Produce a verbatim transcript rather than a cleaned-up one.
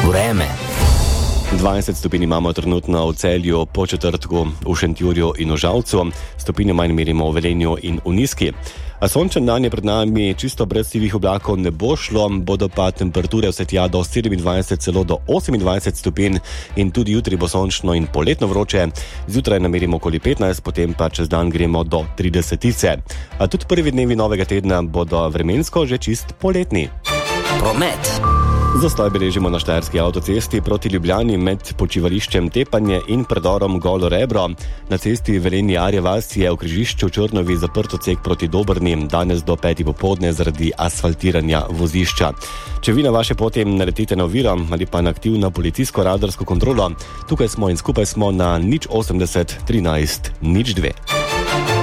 Vreme. dvajset stopinj imamo trenutno v Celju, po četrtku v Šentjurju in v Žalcu, stopinje manj merimo v Velenju in v Nizki. A sončen dan je pred nami, čisto brez sivih oblakov ne bo šlo, bodo pa temperature vse tja do sedemindvajset, celo do osemindvajset stopinj in tudi jutri bo sončno in poletno vroče. Zjutraj namerimo okoli petnajst, potem pa čez dan gremo do tridesetice. A tudi prvi dnevi novega tedna bodo vremensko že čist poletni. Promet. Zastoj beležimo na štajerski avtocesti proti Ljubljani med počivališčem Tepanje in predorom Golo Rebro. Na cesti Velenje-Arja vas je v križišču Črnovi zaprt odsek proti Dobrni, danes do petih popoldne zaradi asfaltiranja vozišča. Če vi na vaše poti naletite na oviro ali pa na aktivno policijsko radarsko kontrolo, tukaj smo in skupaj smo na nič osemdeset trinajst nič dve.